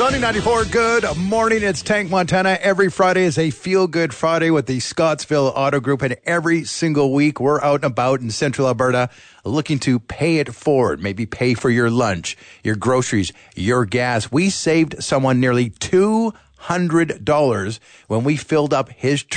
Sunny 94, good morning. It's Tank Montana. Every Friday is a feel-good Friday with the Scottsville Auto Group. And every single week, we're out and about in central Alberta looking to pay it forward. Maybe pay for your lunch, your groceries, your gas. We saved someone nearly $200 when we filled up his